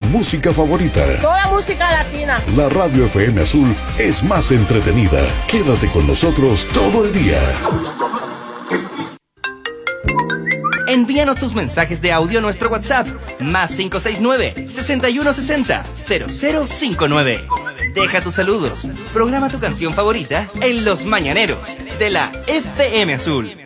música favorita. Toda música latina. La Radio FM Azul es más entretenida. Quédate con nosotros todo el día. Envíanos tus mensajes de audio a nuestro WhatsApp, más 569-6160-0059. Deja tus saludos, programa tu canción favorita en Los Mañaneros de la FM Azul.